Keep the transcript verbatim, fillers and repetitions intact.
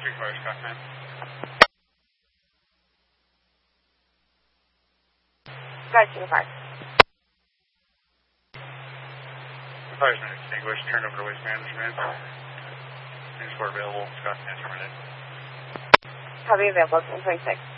three four, Scotsman. Guys, two five. Fire's been extinguished, turned over to waste management. Transport available, Scotsman terminated. Copy available, ten twenty-six.